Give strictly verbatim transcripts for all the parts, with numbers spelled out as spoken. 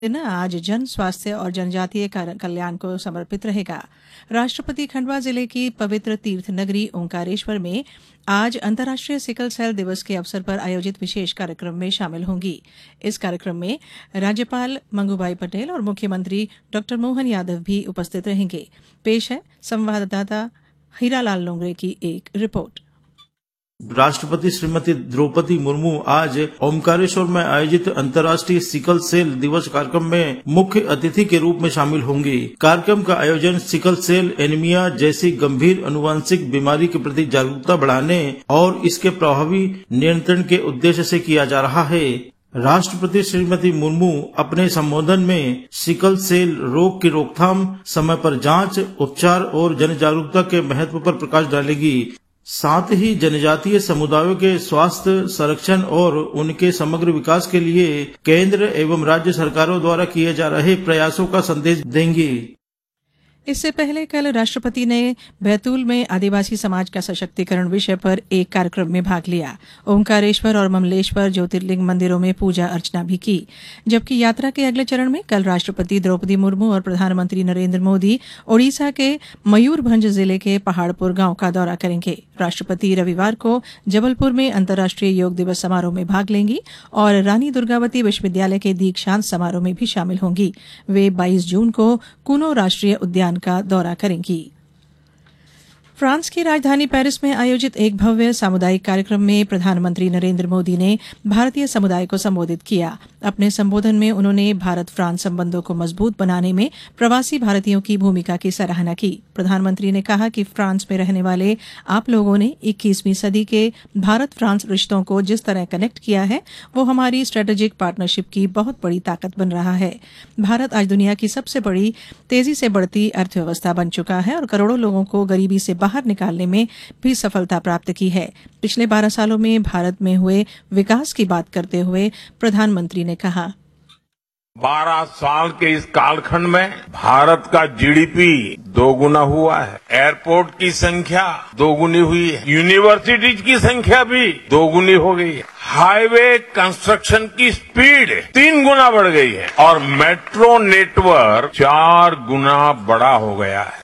दिन आज जन स्वास्थ्य और जनजातीय कल्याण को समर्पित रहेगा। राष्ट्रपति खंडवा जिले की पवित्र तीर्थ नगरी ओंकारेश्वर में आज अंतर्राष्ट्रीय सिकल सेल दिवस के अवसर पर आयोजित विशेष कार्यक्रम में शामिल होंगी। इस कार्यक्रम में राज्यपाल मंगूभाई पटेल और मुख्यमंत्री डॉ मोहन यादव भी उपस्थित रहेंगे। पेश है संवाददाता हीरालाल लोंगरे की एक रिपोर्ट। राष्ट्रपति श्रीमती द्रौपदी मुर्मू आज ओमकारेश्वर में आयोजित अंतर्राष्ट्रीय सिकल सेल दिवस कार्यक्रम में मुख्य अतिथि के रूप में शामिल होंगी। कार्यक्रम का आयोजन सिकल सेल एनीमिया जैसी गंभीर अनुवांशिक बीमारी के प्रति जागरूकता बढ़ाने और इसके प्रभावी नियंत्रण के उद्देश्य से किया जा रहा है। राष्ट्रपति श्रीमती मुर्मू अपने संबोधन में सिकल सेल रोग की रोकथाम, समय पर जांच, उपचार और जन जागरूकता के महत्व पर प्रकाश डालेगी। साथ ही जनजातीय समुदायों के स्वास्थ्य संरक्षण और उनके समग्र विकास के लिए केंद्र एवं राज्य सरकारों द्वारा किए जा रहे प्रयासों का संदेश देंगी। इससे पहले कल राष्ट्रपति ने बैतूल में आदिवासी समाज का सशक्तिकरण विषय पर एक कार्यक्रम में भाग लिया। ओंकारेश्वर और ममलेश्वर ज्योतिर्लिंग मंदिरों में पूजा अर्चना भी की। जबकि यात्रा के अगले चरण में कल राष्ट्रपति द्रौपदी मुर्मू और प्रधानमंत्री नरेंद्र मोदी ओडिशा के मयूरभंज जिले के पहाड़पुर गांव का दौरा करेंगे। राष्ट्रपति रविवार को जबलपुर में अंतर्राष्ट्रीय योग दिवस समारोह में भाग लेंगी और रानी दुर्गावती विश्वविद्यालय के दीक्षांत समारोह में भी शामिल होंगी। वे बाईस जून को कुनो राष्ट्रीय उद्यान का दौरा करेंगी। फ्रांस की राजधानी पेरिस में आयोजित एक भव्य सामुदायिक कार्यक्रम में प्रधानमंत्री नरेंद्र मोदी ने भारतीय समुदाय को संबोधित किया। अपने संबोधन में उन्होंने भारत फ्रांस संबंधों को मजबूत बनाने में प्रवासी भारतीयों की भूमिका की सराहना की। प्रधानमंत्री ने कहा कि फ्रांस में रहने वाले आप लोगों ने इक्कीसवीं सदी के भारत फ्रांस रिश्तों को जिस तरह कनेक्ट किया है वो हमारी स्ट्रेटेजिक पार्टनरशिप की बहुत बड़ी ताकत बन रहा है। भारत आज दुनिया की सबसे बड़ी तेजी से बढ़ती अर्थव्यवस्था बन चुका है और करोड़ों लोगों को गरीबी से बाहर निकालने में भी सफलता प्राप्त की है। पिछले बारह सालों में भारत में हुए विकास की बात करते हुए प्रधानमंत्री ने कहा, बारह साल के इस कालखंड में भारत का जीडीपी दोगुना हुआ है, एयरपोर्ट की संख्या दोगुनी हुई है, यूनिवर्सिटीज की संख्या भी दोगुनी हो गई है, हाईवे कंस्ट्रक्शन की स्पीड तीन गुना बढ़ गई है और मेट्रो नेटवर्क चार गुना बड़ा हो गया है।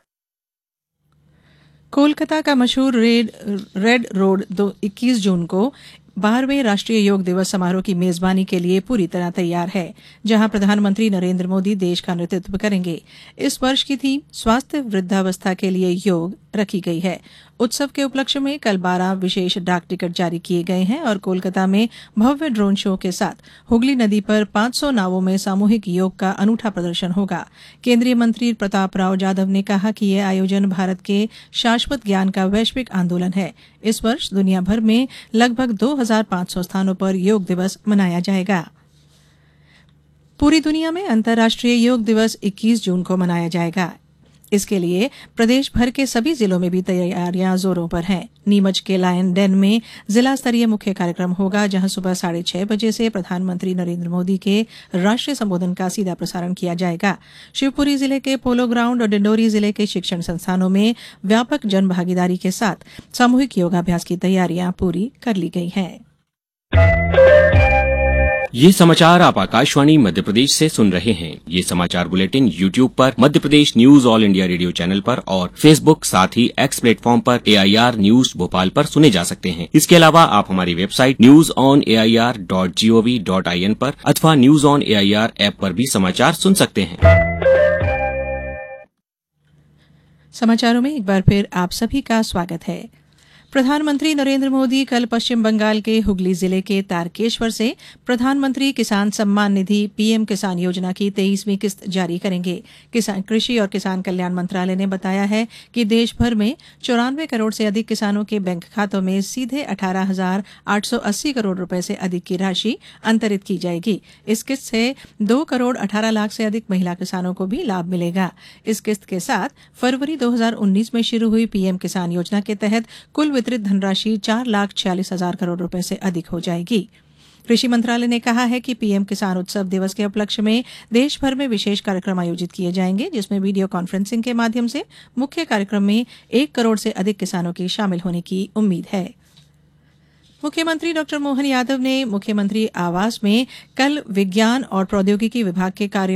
कोलकाता का मशहूर रेड रेड रोड दो इक्कीस जून को बारहवें राष्ट्रीय योग दिवस समारोह की मेजबानी के लिए पूरी तरह तैयार है, जहां प्रधानमंत्री नरेंद्र मोदी देश का नेतृत्व करेंगे। इस वर्ष की थीम स्वास्थ्य वृद्धावस्था के लिए योग रखी गई है। उत्सव के उपलक्ष्य में कल बारह विशेष डाक टिकट जारी किए गए हैं और कोलकाता में भव्य ड्रोन शो के साथ हुगली नदी पर पाँच सौ नावों में सामूहिक योग का अनूठा प्रदर्शन होगा। केंद्रीय मंत्री प्रताप राव जाधव ने कहा कि यह आयोजन भारत के शाश्वत ज्ञान का वैश्विक आंदोलन है। इस वर्ष दुनिया भर में लगभग दो हज़ार पाँच सौ स्थानों पर योग दिवस मनाया जाएगा। पूरी दुनिया में अंतर्राष्ट्रीय योग दिवस इक्कीस जून को मनाया जाएगा। इसके लिए प्रदेश भर के सभी जिलों में भी तैयारियां जोरों पर हैं। नीमच के लायन डेन में जिला स्तरीय मुख्य कार्यक्रम होगा, जहां सुबह साढ़े छह बजे से प्रधानमंत्री नरेंद्र मोदी के राष्ट्रीय संबोधन का सीधा प्रसारण किया जाएगा। शिवपुरी जिले के पोलो ग्राउंड और डिंडोरी जिले के शिक्षण संस्थानों में व्यापक जन भागीदारी के साथ सामूहिक योगाभ्यास की तैयारियां पूरी कर ली गई हैं। ये समाचार आप आकाशवाणी मध्य प्रदेश से सुन रहे हैं। ये समाचार बुलेटिन यूट्यूब पर Madhya Pradesh news all India radio channel पर और फेसबुक साथ ही एक्स प्लेटफॉर्म पर ए आई आर न्यूज भोपाल पर सुने जा सकते हैं। इसके अलावा आप हमारी website news on A I R dot G O V dot I N पर अथवा news on A I R app पर भी समाचार सुन सकते हैं। समाचारों में एक बार फिर आप सभी का स्वागत है। प्रधानमंत्री नरेंद्र मोदी कल पश्चिम बंगाल के हुगली जिले के तारकेश्वर से प्रधानमंत्री किसान सम्मान निधि पीएम किसान योजना की तेईसवीं किस्त जारी करेंगे। किसान कृषि और किसान कल्याण मंत्रालय ने बताया है कि देश भर में चौरानवे करोड़ से अधिक किसानों के बैंक खातों में सीधे अठारह हजार आठ सौ अस्सी करोड़ रुपए से अधिक की राशि अंतरित की जाएगी। इस किस्त से दो करोड़ अठारह लाख से अधिक महिला किसानों को भी लाभ मिलेगा। इस किस्त के साथ फरवरी दो हजार उन्नीस में शुरू हुई पीएम किसान योजना के तहत कुल वितरित धनराशि चार लाख छियालीस हजार करोड़ रुपए से अधिक हो जाएगी। कृषि मंत्रालय ने कहा है कि पीएम किसान उत्सव दिवस के उपलक्ष्य में देश भर में विशेष कार्यक्रम आयोजित किए जाएंगे, जिसमें वीडियो कॉन्फ्रेंसिंग के माध्यम से मुख्य कार्यक्रम में एक करोड़ से अधिक किसानों के शामिल होने की उम्मीद है। मुख्यमंत्री डॉक्टर मोहन यादव ने मुख्यमंत्री आवास में कल विज्ञान और प्रौद्योगिकी विभाग के कार्य